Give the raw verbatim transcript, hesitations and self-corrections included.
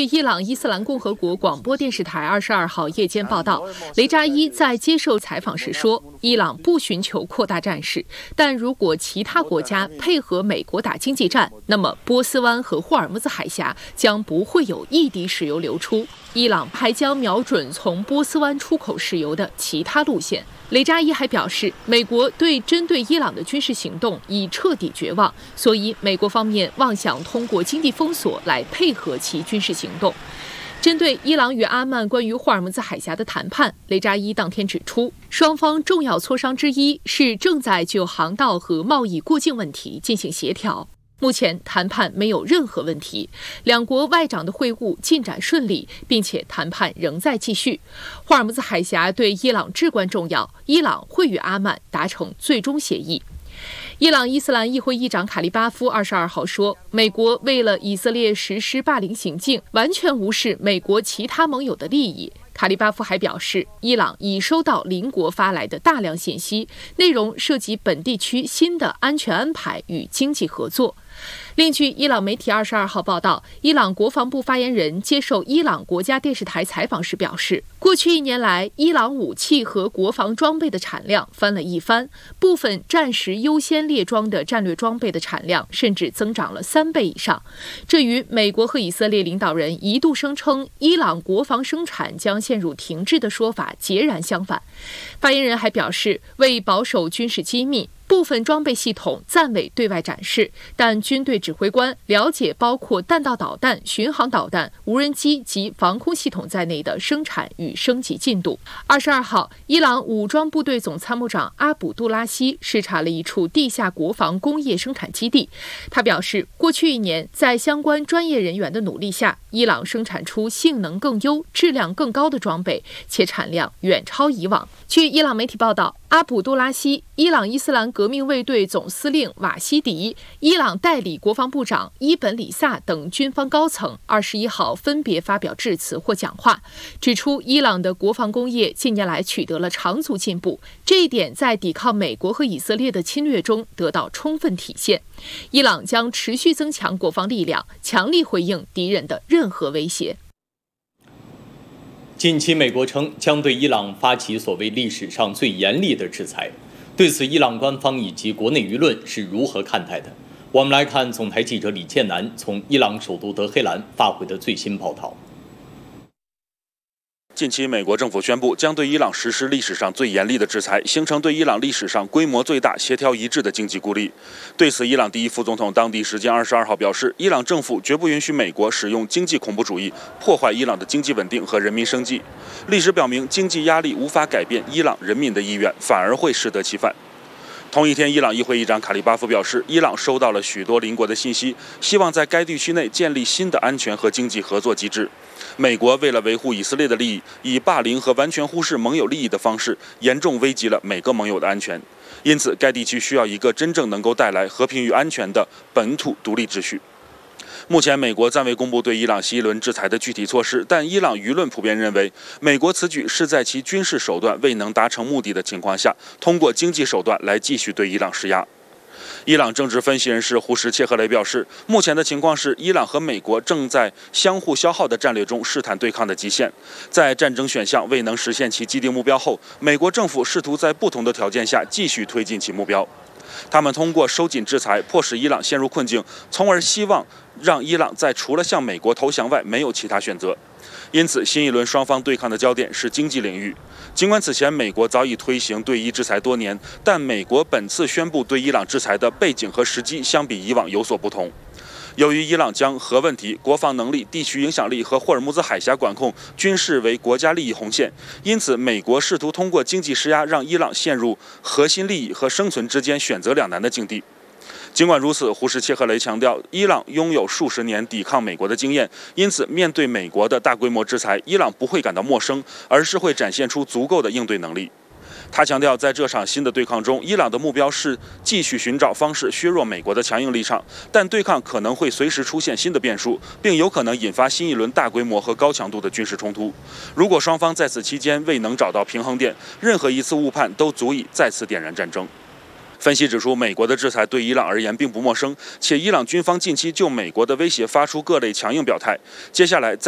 伊朗伊斯兰共和国广播电视台二十二号夜间报道，雷扎伊在接受采访时说，伊朗不寻求扩大战事，但如果其他国家配合美国打经济战，那么波斯湾和霍尔木兹海峡将不会有一滴石油流出。伊朗还将瞄准从波斯湾出口石油的其他路线。雷扎伊还表示，美国对针对伊朗的军事行动已彻底绝望，所以美国方面妄想通过经济封锁来配合其军事行动。针对伊朗与阿曼关于霍尔木兹海峡的谈判，雷扎伊当天指出，双方重要磋商之一是正在就航道和贸易过境问题进行协调。目前谈判没有任何问题，两国外长的会晤进展顺利，并且谈判仍在继续。霍尔木兹海峡对伊朗至关重要，伊朗会与阿曼达成最终协议。伊朗伊斯兰议会议长卡利巴夫二十二号说，美国为了以色列实施霸凌行径，完全无视美国其他盟友的利益。卡利巴夫还表示，伊朗已收到邻国发来的大量信息，内容涉及本地区新的安全安排与经济合作。另据伊朗媒体二十二号报道，伊朗国防部发言人接受伊朗国家电视台采访时表示，过去一年来，伊朗武器和国防装备的产量翻了一番，部分战时优先列装的战略装备的产量甚至增长了三倍以上。这与美国和以色列领导人一度声称伊朗国防生产将陷入停滞的说法截然相反。发言人还表示，为保守军事机密，部分装备系统暂未对外展示，但军队指挥官了解包括弹道导弹、巡航导弹、无人机及防空系统在内的生产与升级进度。二十二号，伊朗武装部队总参谋长阿卜杜拉希视察了一处地下国防工业生产基地。他表示，过去一年，在相关专业人员的努力下，伊朗生产出性能更优、质量更高的装备，且产量远超以往。据伊朗媒体报道，阿卜杜拉希、伊朗伊斯兰革命卫队总司令瓦西迪、伊朗代理国防部长伊本里萨等军方高层二十一号分别发表致辞或讲话，指出伊朗的国防工业近年来取得了长足进步，这一点在抵抗美国和以色列的侵略中得到充分体现。伊朗将持续增强国防力量，强力回应敌人的任何威胁。 近期，美国称将对伊朗发起所谓历史上最严厉的制裁。对此，伊朗官方以及国内舆论是如何看待的？我们来看总台记者李建南从伊朗首都德黑兰发回的最新报道。 近期，美国政府宣布将对伊朗实施历史上最严厉的制裁，形成对伊朗历史上规模最大、协调一致的经济孤立。对此，伊朗第一副总统当地时间二十二号表示，伊朗政府绝不允许美国使用经济恐怖主义破坏伊朗的经济稳定和人民生计。历史表明，经济压力无法改变伊朗人民的意愿，反而会适得其反。同一天，伊朗议会议长卡利巴夫表示，伊朗收到了许多邻国的信息，希望在该地区内建立新的安全和经济合作机制。美国为了维护以色列的利益，以霸凌和完全忽视盟友利益的方式，严重危及了每个盟友的安全。因此，该地区需要一个真正能够带来和平与安全的本土独立秩序。目前，美国暂未公布对伊朗新一轮制裁的具体措施，但伊朗舆论普遍认为，美国此举是在其军事手段未能达成目的的情况下，通过经济手段来继续对伊朗施压。伊朗政治分析人士胡什切赫雷表示，目前的情况是，伊朗和美国正在相互消耗的战略中试探对抗的极限。在战争选项未能实现其既定目标后，美国政府试图在不同的条件下继续推进其目标。他们通过收紧制裁，迫使伊朗陷入困境，从而希望让伊朗在除了向美国投降外没有其他选择。因此，新一轮双方对抗的焦点是经济领域。尽管此前美国早已推行对伊制裁多年，但美国本次宣布对伊朗制裁的背景和时机相比以往有所不同。由于伊朗将核问题、国防能力、地区影响力和霍尔木兹海峡管控均视为国家利益红线，因此美国试图通过经济施压让伊朗陷入核心利益和生存之间选择两难的境地。尽管如此，胡什切赫雷强调，伊朗拥有数十年抵抗美国的经验，因此面对美国的大规模制裁，伊朗不会感到陌生，而是会展现出足够的应对能力。他强调，在这场新的对抗中，伊朗的目标是继续寻找方式削弱美国的强硬立场，但对抗可能会随时出现新的变数，并有可能引发新一轮大规模和高强度的军事冲突。如果双方在此期间未能找到平衡点，任何一次误判都足以再次点燃战争。分析指出，美国的制裁对伊朗而言并不陌生，且伊朗军方近期就美国的威胁发出各类强硬表态。接下来在